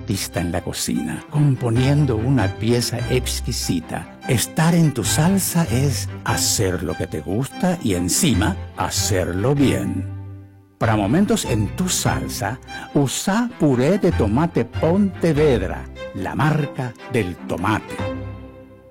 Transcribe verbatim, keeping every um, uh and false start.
artista en la cocina, componiendo una pieza exquisita. Estar en tu salsa es hacer lo que te gusta y encima hacerlo bien. Para momentos en tu salsa, usa puré de tomate Pontevedra, la marca del tomate.